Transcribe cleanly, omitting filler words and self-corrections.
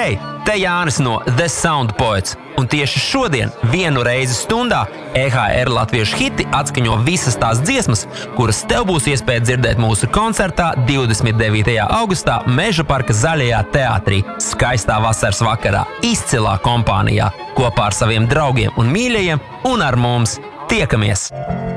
Hei, te Jānis no The Sound Poets, un tieši šodien vienu reizi stundā EHR latviešu hiti atskaņo visas tās dziesmas, kuras tev būs iespēja dzirdēt mūsu koncertā 29. augustā Meža parka Zaļajā teātrī, skaistā vasaras vakarā, izcilā kompānijā, kopā ar saviem draugiem un mīļajiem, un ar mums tiekamies!